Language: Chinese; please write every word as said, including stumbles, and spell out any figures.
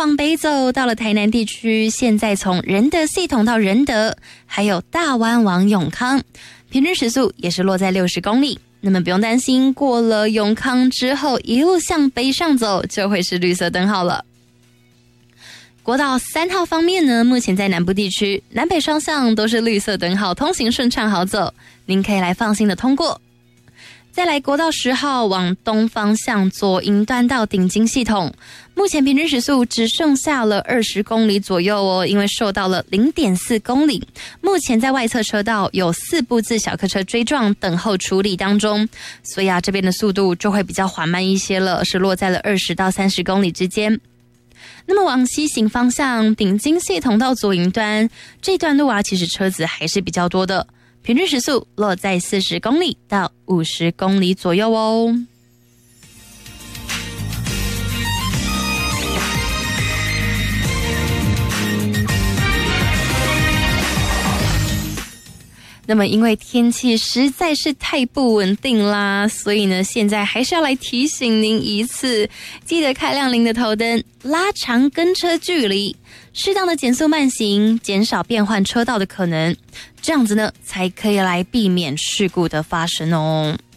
往北走，到了台南地区，现在从仁德系统到仁德，还有大湾往永康，平均时速也是落在六十公里。那么不用担心，过了永康之后，一路向北上走，就会是绿色灯号了。国道三号方面呢，目前在南部地区，南北双向都是绿色灯号，通行顺畅好走，您可以来放心的通过。再来国道十号往东方向左营段到顶金系统，目前平均时速只剩下了二十公里左右哦，因为受到了 零点四公里，目前在外侧车道有四部自小客车追撞等候处理当中，所以啊这边的速度就会比较缓慢一些了，是落在了二十到三十公里之间。那么往西行方向，顶金系统到左营端这段路啊，其实车子还是比较多的，平均时速落在四十公里到五十公里左右哦。那么因为天气实在是太不稳定啦，所以呢现在还是要来提醒您一次，记得开亮您的头灯，拉长跟车距离，适当的减速慢行，减少变换车道的可能，这样子呢才可以来避免事故的发生哦。